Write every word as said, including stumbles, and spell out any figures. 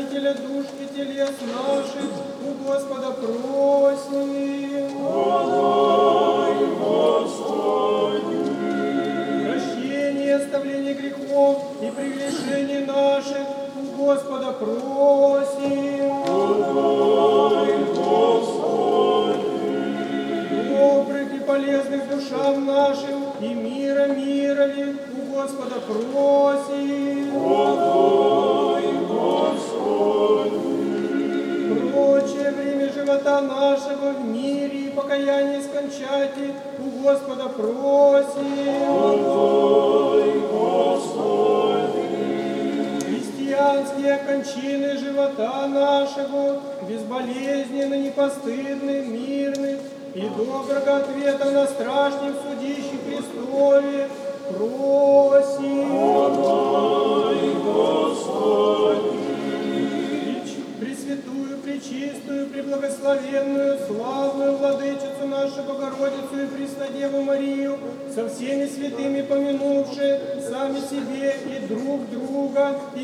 хранителя душ и телес наших, у Господа просим. Подай, Господи. Прощение, оставление грехов и прегрешений наших, у Господа просим. Подай, Господи. Добрых и полезных душам нашим и мира мирови, у Господа просим. Подай, Господи. Прочее время живота нашего в мире и покаяние скончати, у Господа просим. Подай, Господи. Христианские кончины живота нашего, безболезненно, непостыдны, мирны, и доброго ответа на страшном судище Христове просим. Подай, Господи. Пресвятую, пречистую, преблагословенную, славную Владычицу нашу Богородицу и Преснодеву Марию, со всеми святыми помянувши сами себе и друг друга, и